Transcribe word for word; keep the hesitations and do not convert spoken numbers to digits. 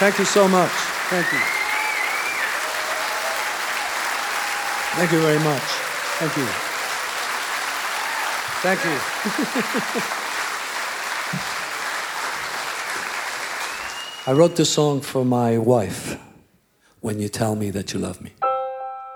Thank you so much. Thank you. Thank you very much. Thank you. Thank you. I wrote this song for my wife, When You Tell Me That You Love Me.